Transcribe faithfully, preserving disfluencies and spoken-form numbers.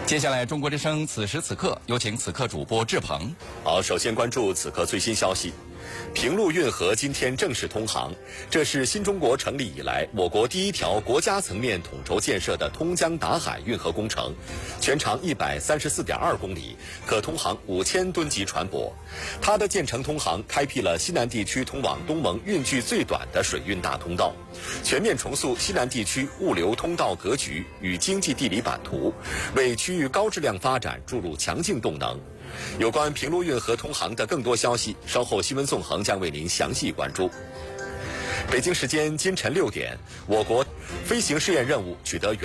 接下来，中国之声此时此刻有请此刻主播志鹏。 好，首先关注此刻最新消息。平陆运河今天正式通航，这是新中国成立以来我国第一条国家层面统筹建设的通江达海运河工程，全长一百三十四点二公里，可通航五千吨级船舶。它的建成通航开辟了西南地区通往东盟运距最短的水运大通道，全面重塑西南地区物流通道格局与经济地理版图，为区域高质量发展注入强劲动能。有关平陆运河通航的更多消息，稍后新闻纵横将为您详细关注。北京时间今晨六点，我国飞行试验任务取得